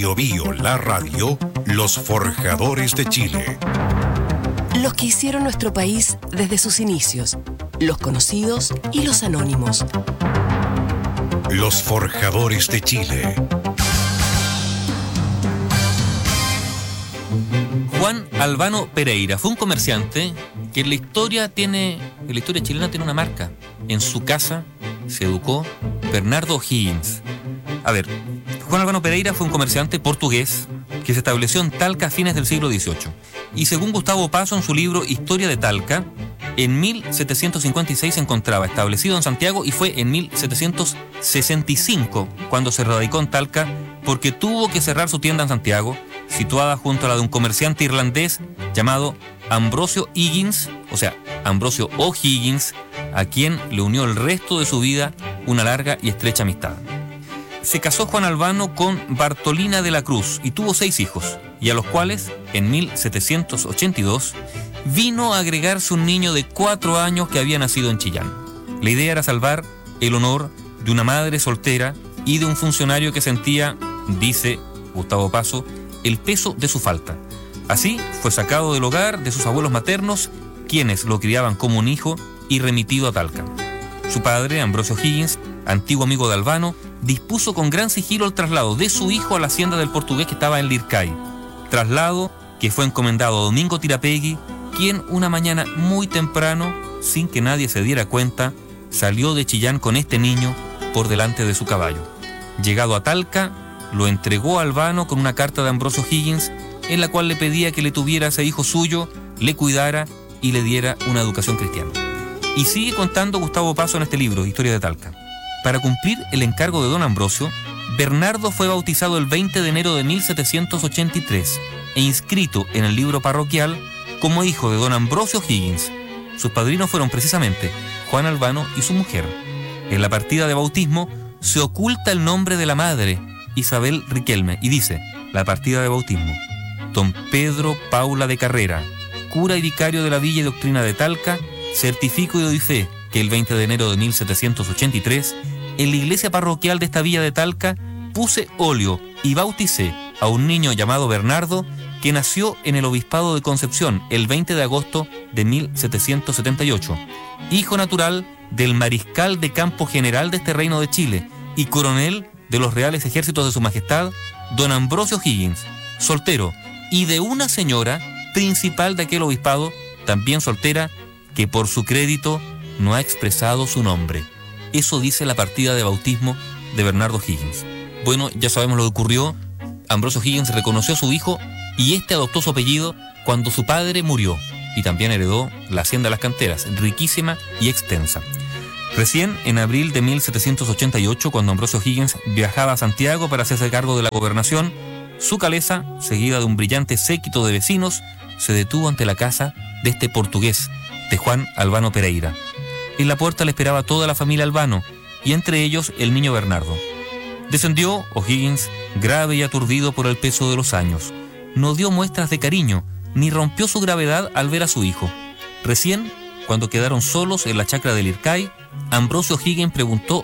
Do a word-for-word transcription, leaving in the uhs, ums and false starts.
Bio Bio, la radio, los forjadores de Chile. Los que hicieron nuestro país desde sus inicios, los conocidos y los anónimos. Los forjadores de Chile. Juan Albano Pereira fue un comerciante que en la historia tiene, en la historia chilena tiene una marca. En su casa se educó Bernardo Higgins. A ver, Juan Albano Pereira fue un comerciante portugués que se estableció en Talca a fines del siglo dieciocho. Y según Gustavo Paso en su libro Historia de Talca, en mil setecientos cincuenta y seis se encontraba establecido en Santiago y fue en mil setecientos sesenta y cinco cuando se radicó en Talca porque tuvo que cerrar su tienda en Santiago, situada junto a la de un comerciante irlandés llamado Ambrosio Higgins, o sea, Ambrosio O'Higgins, a quien le unió el resto de su vida una larga y estrecha amistad. Se casó Juan Albano con Bartolina de la Cruz y tuvo seis hijos, y a los cuales, en mil setecientos ochenta y dos, vino a agregarse un niño de cuatro años que había nacido en Chillán. La idea era salvar el honor de una madre soltera y de un funcionario que sentía, dice Gustavo Paso, el peso de su falta. Así fue sacado del hogar de sus abuelos maternos, quienes lo criaban como un hijo, y remitido a Talca. Su padre, Ambrosio Higgins, antiguo amigo de Albano, dispuso con gran sigilo el traslado de su hijo a la hacienda del portugués que estaba en Lircay. Traslado que fue encomendado a Domingo Tirapegui, quien una mañana muy temprano, sin que nadie se diera cuenta, salió de Chillán con este niño por delante de su caballo. Llegado a Talca, lo entregó a Albano con una carta de Ambrosio Higgins en la cual le pedía que le tuviera a ese hijo suyo, le cuidara y le diera una educación cristiana. Y sigue contando Gustavo Paso en este libro, Historia de Talca. Para cumplir el encargo de don Ambrosio, Bernardo fue bautizado el veinte de enero de mil setecientos ochenta y tres e inscrito en el libro parroquial como hijo de don Ambrosio Higgins. Sus padrinos fueron precisamente Juan Albano y su mujer. En la partida de bautismo se oculta el nombre de la madre, Isabel Riquelme, y dice: la partida de bautismo. Don Pedro Paula de Carrera, cura y vicario de la Villa y Doctrina de Talca, certifico y doy fe que el veinte de enero de mil setecientos ochenta y tres, en la iglesia parroquial de esta villa de Talca, puse óleo y bauticé a un niño llamado Bernardo, que nació en el obispado de Concepción el veinte de agosto de mil setecientos setenta y ocho, hijo natural del mariscal de campo general de este reino de Chile y coronel de los reales ejércitos de su majestad, don Ambrosio Higgins, soltero, y de una señora principal de aquel obispado, también soltera, que por su crédito no ha expresado su nombre. Eso dice la partida de bautismo de Bernardo Higgins. Bueno, ya sabemos lo que ocurrió. Ambrosio Higgins reconoció a su hijo y este adoptó su apellido cuando su padre murió y también heredó la hacienda de las canteras, riquísima y extensa. Recién en abril de mil setecientos ochenta y ocho, cuando Ambrosio Higgins viajaba a Santiago para hacerse cargo de la gobernación, su caleza, seguida de un brillante séquito de vecinos, se detuvo ante la casa de este portugués, de Juan Albano Pereira. En la puerta le esperaba toda la familia Albano, y entre ellos el niño Bernardo. Descendió O'Higgins, grave y aturdido por el peso de los años. No dio muestras de cariño, ni rompió su gravedad al ver a su hijo. Recién, cuando quedaron solos en la chacra del Lircay, Ambrosio Higgins preguntó